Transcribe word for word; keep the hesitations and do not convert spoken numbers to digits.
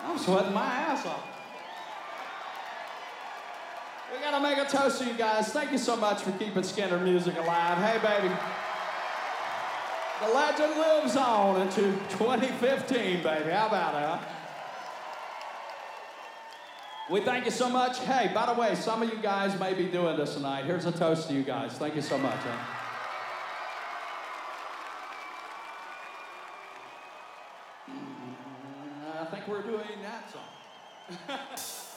I'm sweating my ass off. We gotta make a toast to you guys. Thank you so much for keeping Skinner music alive. Hey, baby. The legend lives on into twenty fifteen, baby. How about it, huh? We thank you so much. Hey, by the way, some of you guys may be doing this tonight. Here's a toast to you guys. Thank you so much, huh? I think we're doing that song.